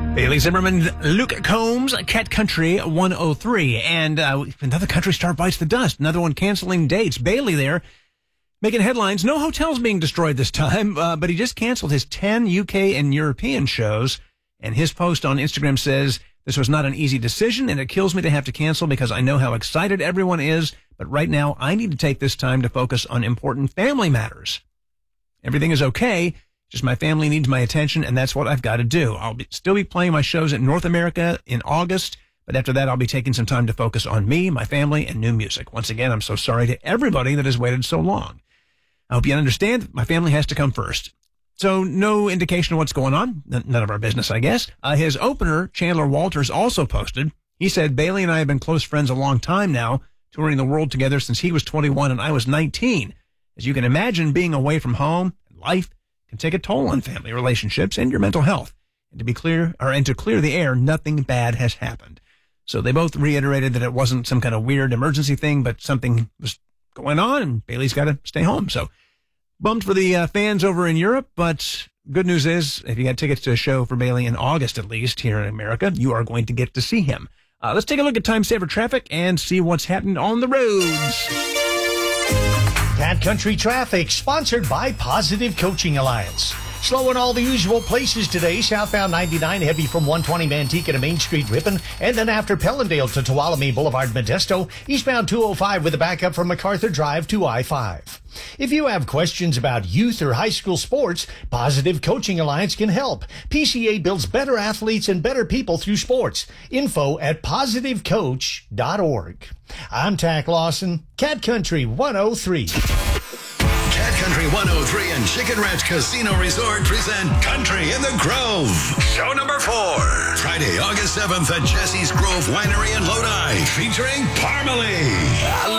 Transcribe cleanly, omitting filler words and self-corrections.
Bailey Zimmerman, Luke Combs, Cat Country 103. And another country star bites the dust. Another one canceling dates. Bailey there making headlines. No hotels being destroyed this time, but he just canceled his 10 UK and European shows. And his post on Instagram says, "This was not an easy decision, and it kills me to have to cancel because I know how excited everyone is. But right now, I need to take this time to focus on important family matters. Everything is okay. Just my family needs my attention, and that's what I've got to do. I'll still be playing my shows in North America in August, but after that, I'll be taking some time to focus on me, my family, and new music. Once again, I'm so sorry to everybody that has waited so long. I hope you understand. My family has to come first." So no indication of what's going on. None of our business, I guess. His opener, Chandler Walters, also posted. He said, "Bailey and I have been close friends a long time now, touring the world together since he was 21 and I was 19. As you can imagine, being away from home and life can take a toll on family relationships and your mental health. And to clear the air, nothing bad has happened." So they both reiterated that it wasn't some kind of weird emergency thing, but something was going on, and Bailey's got to stay home. So bummed for the fans over in Europe, but good news is, if you got tickets to a show for Bailey in August, at least here in America, you are going to get to see him. Let's take a look at Time Saver Traffic and see what's happening on the roads. Cat Country Traffic, sponsored by Positive Coaching Alliance. Slow in all the usual places today. Southbound 99 heavy from 120 Manteca to Main Street Ripon, and then after Pellendale to Tuolumne Boulevard Modesto. Eastbound 205 with a backup from MacArthur Drive to I-5. If you have questions about youth or high school sports, Positive Coaching Alliance can help. PCA builds better athletes and better people through sports. Info at positivecoach.org. I'm Tack Lawson, Cat Country 103. Cat Country 103 and Chicken Ranch Casino Resort present Country in the Grove. Show number 4. Friday, August 7th at Jesse's Grove Winery in Lodi, featuring Parmalee.